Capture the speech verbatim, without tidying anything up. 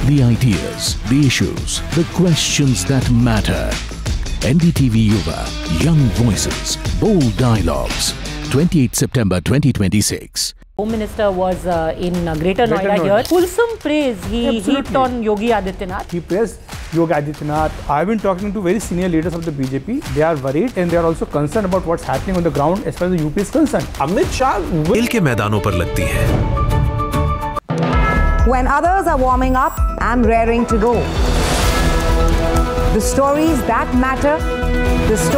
The ideas, the issues, the questions that matter. N D T V Yuva, young voices, bold dialogues. twenty-eighth September twenty twenty-six. Home Minister was uh, in uh, Greater, Greater Noida, Noida. here. Fulsome praise he heaped on Yogi Adityanath. He praised Yogi Adityanath. I've been talking to very senior leaders of the B J P. They are worried and they are also concerned about what's happening on the ground as far as the U P is concerned. Amit Shah खेल के मैदानों पर लगती है. When others are warming up, I'm raring to go. The stories that matter, the stories